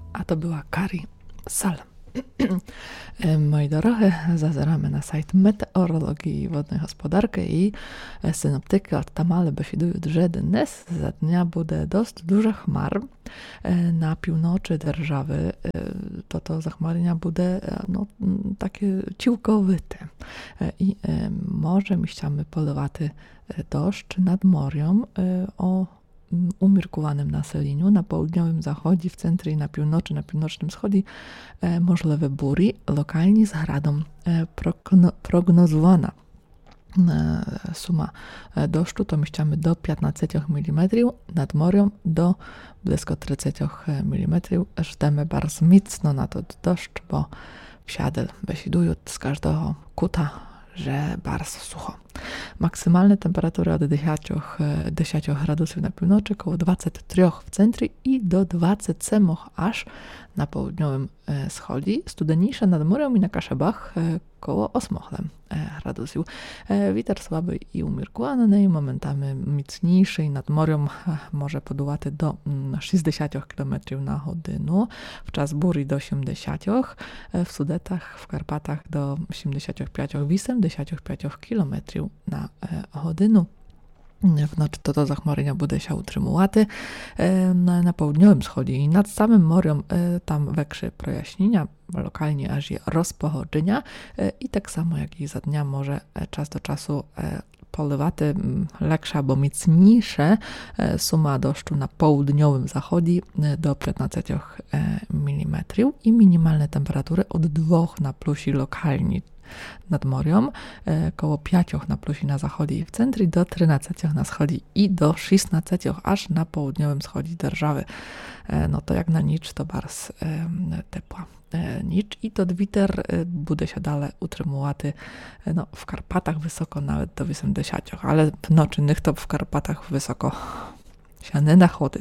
a to była Kari Sal. Moi drodzy, zazeramy na сайт meteorologii i wodної господарки і синоптики тамали бесідують, że dnes za dnia буде dość dużo chmar na północy держави. To zachmarzenia буде takie ciłkowite i może miściamy polowaty deszcz nad morem o umiarkowanym nasileniu. Na południowym zachodzie, w centrum i na północy, na północnym wschodzie możliwe bury, lokalnie z gradą. Prognozowana suma deszczu to mieszczamy do 15 mm, nad morem do blisko 30 mm. Żdemy bardzo mocno na to deszcz, bo wsiadel besidują z każdego kuta, że bardzo sucho. Maksymalne temperatury od 10 gradusów na północy, około 23 w centrum i do 27 aż na południowym wschodzie. Studeniejsze nad morem i na Kaszebach koło 8 gradusów. Wiatr słaby i umiarkowany, momentami mocniejszy i nad morem może podułaty do 60 km na godzinę, w czas burzy do 80, w Sudetach, w Karpatach do 75 km na godzinę. W nocy to zachmurzenia będzie się utrzymywaty na południowym wschodzie i nad samym morem tam większe projaśnienia, lokalnie aż je rozpochodzenia i tak samo jak i za dnia może czas do czasu polewaty leksza, bo mocniejsze suma deszczu na południowym zachodzie do 15 mm i minimalne temperatury od 2 na plusie lokalnie nad morem, koło 5 na plusie na zachodzie i w centrum, do 13 na wschodzie i do 16 aż na południowym wschodzie держаwy. No to jak na nicz to bardzo ciepła nicz i to wiatr będzie się dalej utrzymywaty w Karpatach wysoko nawet do 80, ale w nocy to w Karpatach wysoko się nie nachodzi.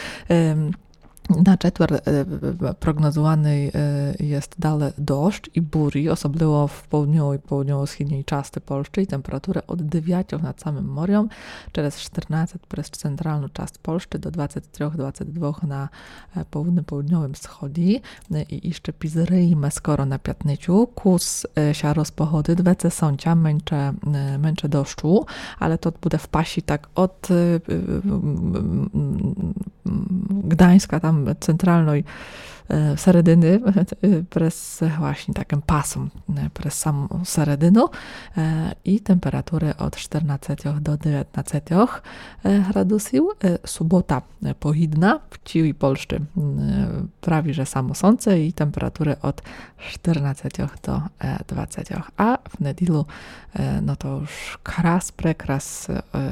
Na четвер prognozowany jest dalej deszcz i burzy, osobliwo w południowej i południowo-wschodniej części Polski i temperaturę od 9 nad samym morem, przez 14 przez centralną część Polski do 23-22 na południowym wschodzie i jeszcze pizryjmy skoro na piatnyciu, kus się rozpochody, dwece sącia, męcze deszczu, ale to będzie w pasi tak od Gdańska, tam centralnej seredyny, przez właśnie takim pasem, przez samą seredynu i temperatury od 14 do 19 gradusów. Sobota pochmurna, w całej Polsce prawie że samo słońce i temperatury od 14 do 20, a w niedzielę no to już prekras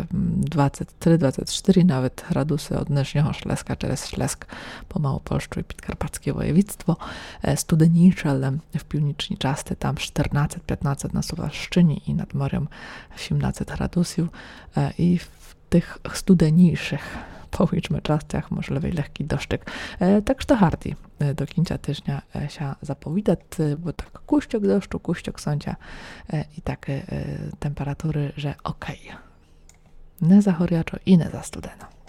23-24 nawet gradusy od Nижнього Śląska przez Śląsk po Małopolsce i Podkarpackie województwo, studeniejsze, ale w północnej części tam 14-15 na Suwalszczynie i nad morem 18 gradusów i w tych studeniejszych powiedzmy częściach możliwy lekki deszczyk. Tak że hardy do końca tygodnia się zapowiada, bo tak kuściok deszczu, kuściok sądzia i takie temperatury, że okej. Nie za choriaczo i nie za studeno.